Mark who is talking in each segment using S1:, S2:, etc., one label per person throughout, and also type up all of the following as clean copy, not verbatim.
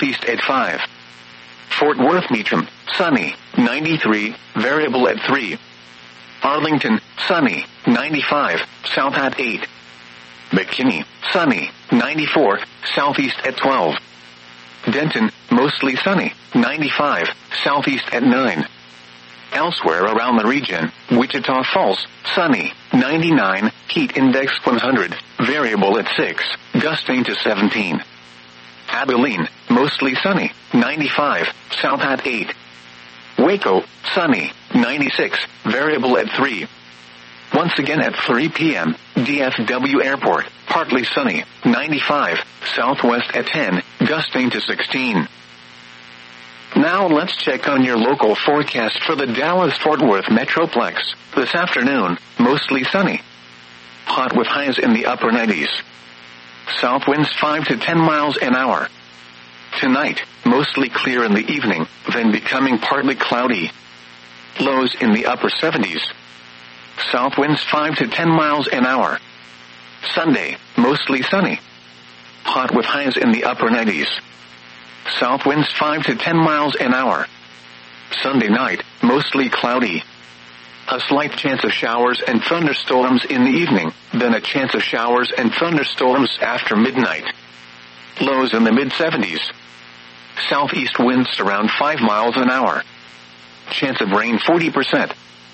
S1: southeast at 5. Fort Worth Meacham, sunny, 93, variable at 3. Arlington, sunny, 95, south at 8. McKinney, sunny, 94, southeast at 12. Denton, mostly sunny, 95, southeast at 9. Elsewhere around the region, Wichita Falls, sunny, 99, heat index 100, variable at 6, gusting to 17. Abilene, mostly sunny, 95, south at 8. Waco, sunny, 96, variable at 3. Once again at 3 p.m., DFW Airport, partly sunny, 95, southwest at 10, gusting to 16. Now let's check on your local forecast for the Dallas-Fort Worth Metroplex. This afternoon, mostly sunny. Hot with highs in the upper 90s. South winds 5 to 10 miles an hour. Tonight, mostly clear in the evening, then becoming partly cloudy. Lows in the upper 70s. South winds 5 to 10 miles an hour. Sunday, mostly sunny. Hot with highs in the upper 90s. South winds 5 to 10 miles an hour. Sunday night, mostly cloudy. A slight chance of showers and thunderstorms in the evening, then a chance of showers and thunderstorms after midnight. Lows in the mid-70s. Southeast winds around 5 miles an hour. Chance of rain 40%.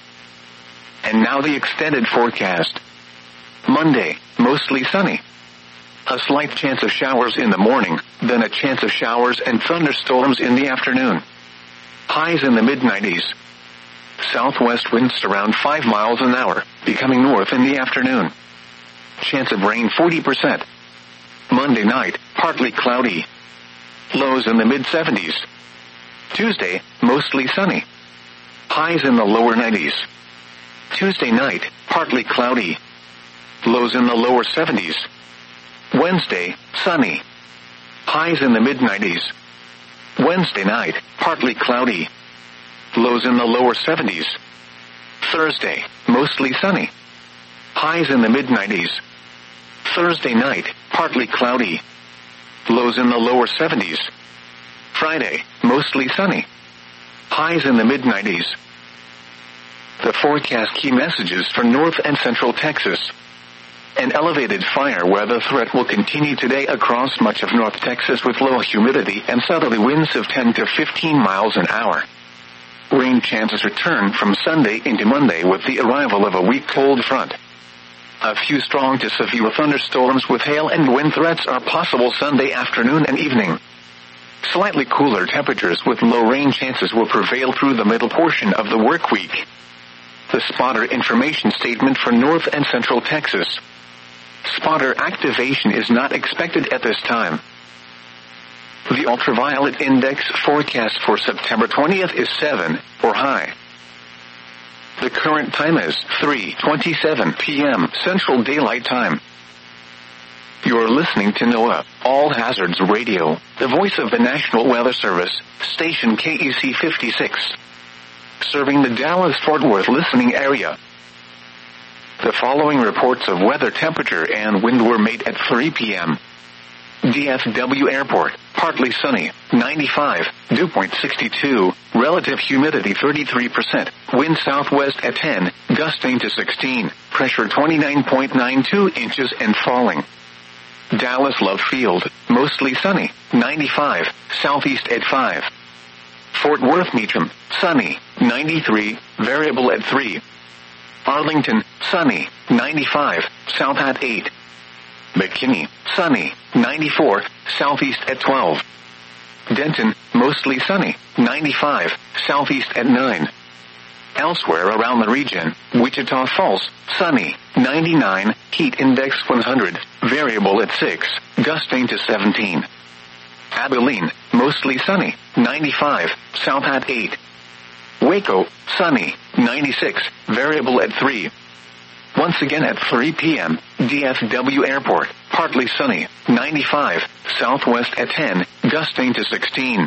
S1: And now the extended forecast. Monday, mostly sunny. A slight chance of showers in the morning, then a chance of showers and thunderstorms in the afternoon. Highs in the mid-90s. Southwest winds around 5 miles an hour, becoming north in the afternoon. Chance of rain 40%. Monday night, partly cloudy. Lows in the mid-70s. Tuesday, mostly sunny. Highs in the lower 90s. Tuesday night, partly cloudy. Lows in the lower 70s. Wednesday, sunny. Highs in the mid-90s. Wednesday night, partly cloudy. Lows in the lower 70s. Thursday, mostly sunny. Highs in the mid-90s. Thursday night, partly cloudy. Lows in the lower 70s. Friday, mostly sunny. Highs in the mid-90s. The forecast key messages for North and Central Texas. An elevated fire weather threat will continue today across much of North Texas with low humidity and southerly winds of 10 to 15 miles an hour. Rain chances return from Sunday into Monday with the arrival of a weak cold front. A few strong to severe thunderstorms with hail and wind threats are possible Sunday afternoon and evening. Slightly cooler temperatures with low rain chances will prevail through the middle portion of the work week. The spotter information statement for North and Central Texas. Spotter activation is not expected at this time. The ultraviolet index forecast for September 20th is 7, or high. The current time is 3:27 p.m. Central Daylight Time. You're listening to NOAA, All Hazards Radio, the voice of the National Weather Service, station KEC 56. Serving the Dallas-Fort Worth listening area. The following reports of weather temperature and wind were made at 3 p.m. DFW Airport, partly sunny, 95, dew point 62, relative humidity 33%, wind southwest at 10, gusting to 16, pressure 29.92 inches and falling. Dallas Love Field, mostly sunny, 95, southeast at 5. Fort Worth Meacham, sunny, 93, variable at 3. Arlington, sunny, 95, south at 8. McKinney, sunny, 94, southeast at 12. Denton, mostly sunny, 95, southeast at 9. Elsewhere around the region, Wichita Falls, sunny, 99, heat index 100, variable at 6, gusting to 17. Abilene, mostly sunny, 95, south at 8. Waco, sunny, 96, variable at 3. Once again at 3 p.m., DFW Airport, partly sunny, 95, southwest at 10, gusting to 16.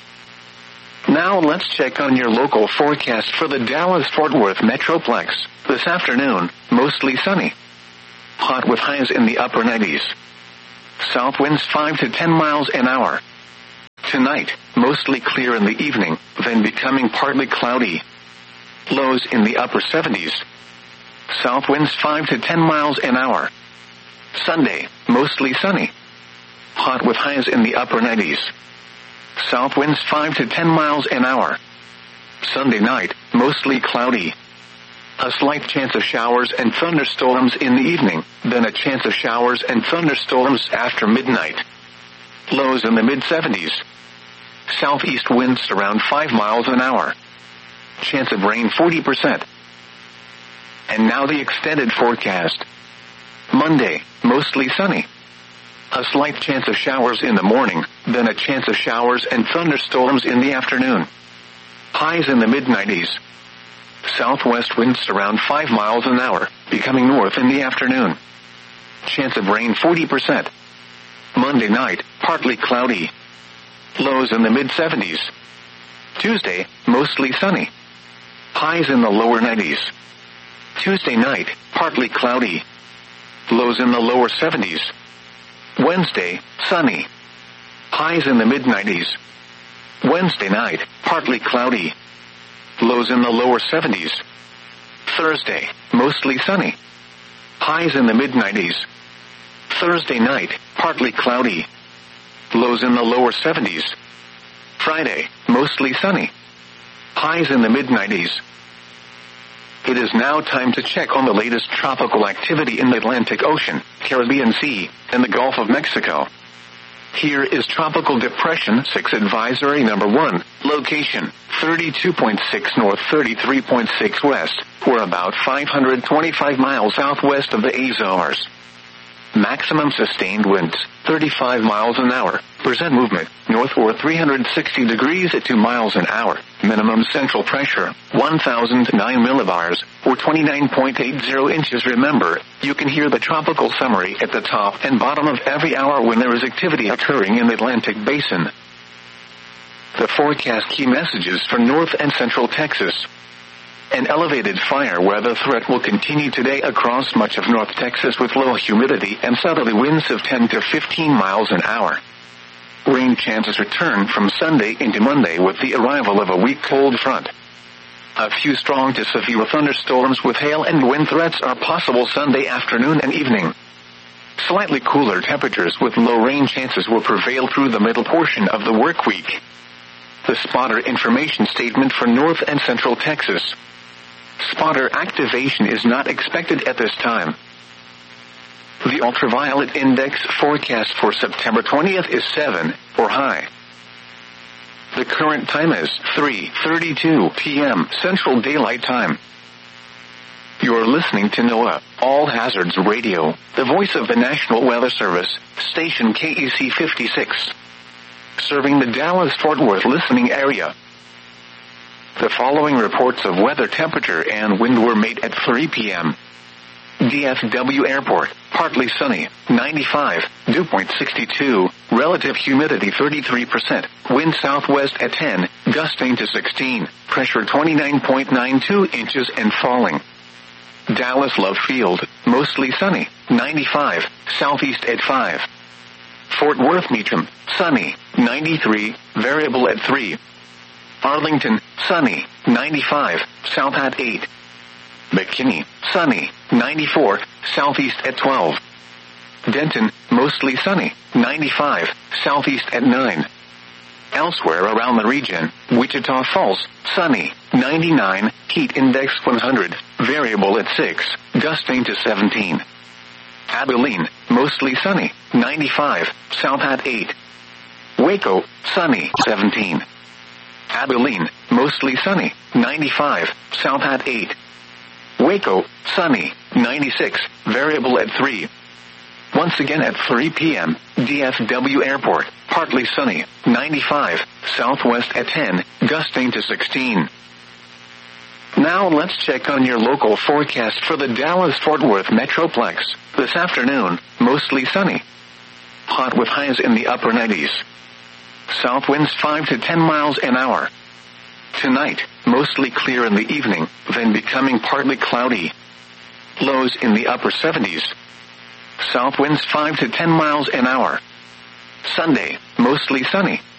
S1: Now let's check on your local forecast for the Dallas-Fort Worth Metroplex. This afternoon, mostly sunny. Hot with highs in the upper 90s. South winds 5 to 10 miles an hour. Tonight, mostly clear in the evening, then becoming partly cloudy. Lows in the upper 70s. South winds 5 to 10 miles an hour. Sunday, mostly sunny. Hot with highs in the upper 90s. South winds 5 to 10 miles an hour. Sunday night, mostly cloudy. A slight chance of showers and thunderstorms in the evening, then a chance of showers and thunderstorms after midnight. Lows in the mid-70s. Southeast winds around 5 miles an hour. Chance of rain 40%. And now the extended forecast. Monday, mostly sunny. A slight chance of showers in the morning, then a chance of showers and thunderstorms in the afternoon. Highs in the mid-90s. Southwest winds around 5 miles an hour, becoming north in the afternoon. Chance of rain 40%. Monday night, partly cloudy. Lows in the mid-70s. Tuesday, mostly sunny. Highs in the lower 90s. Tuesday night, partly cloudy. Lows in the lower 70s. Wednesday, sunny. Highs in the mid-90s. Wednesday night, partly cloudy. Lows in the lower 70s. Thursday, mostly sunny. Highs in the mid-90s. Thursday night, partly cloudy. Lows in the lower 70s. Friday, mostly sunny. Highs in the mid-90s. It is now time to check on the latest tropical activity in the Atlantic Ocean, Caribbean Sea, and the Gulf of Mexico. Here is Tropical Depression 6 Advisory Number 1, location, 32.6 north 33.6 west, or about 525 miles southwest of the Azores. Maximum sustained winds, 35 miles an hour, percent movement, north or 360 degrees at 2 miles an hour. Minimum central pressure, 1,009 millibars, or 29.80 inches. Remember, you can hear the tropical summary at the top and bottom of every hour when there is activity occurring in the Atlantic Basin. The forecast key messages for North and Central Texas. An elevated fire weather threat will continue today across much of North Texas with low humidity and southerly winds of 10 to 15 miles an hour. Rain chances return from Sunday into Monday with the arrival of a weak cold front. A few strong to severe thunderstorms with hail and wind threats are possible Sunday afternoon and evening. Slightly cooler temperatures with low rain chances will prevail through the middle portion of the work week. The spotter information statement for North and Central Texas. Spotter activation is not expected at this time. The ultraviolet index forecast for September 20th is 7, or high. The current time is 3:32 p.m. Central Daylight Time. You're listening to NOAA, All Hazards Radio, the voice of the National Weather Service, station KEC 56. Serving the Dallas-Fort Worth listening area. The following reports of weather temperature and wind were made at 3 p.m. DFW Airport, partly sunny, 95, dew point 62, relative humidity 33%, wind southwest at 10, gusting to 16, pressure 29.92 inches and falling. Dallas Love Field, mostly sunny, 95, southeast at 5. Fort Worth Meacham, sunny, 93, variable at 3. Arlington, sunny, 95, south at 8. McKinney, sunny, 94, southeast at 12. Denton, mostly sunny, 95, southeast at 9. Elsewhere around the region, Wichita Falls, sunny, 99, heat index 100, variable at 6, gusting to 17. Abilene, mostly sunny, 95, south at 8. Waco, sunny, 17. Abilene, mostly sunny, 95, south at 8. Waco, sunny, 96, variable at 3. Once again at 3 p.m., DFW Airport, partly sunny, 95, southwest at 10, gusting to 16. Now let's check on your local forecast for the Dallas-Fort Worth Metroplex. This afternoon, mostly sunny. Hot with highs in the upper 90s. South winds 5 to 10 miles an hour. Tonight, mostly clear in the evening, then becoming partly cloudy. Lows in the upper 70s. South winds 5 to 10 miles an hour. Sunday, mostly sunny.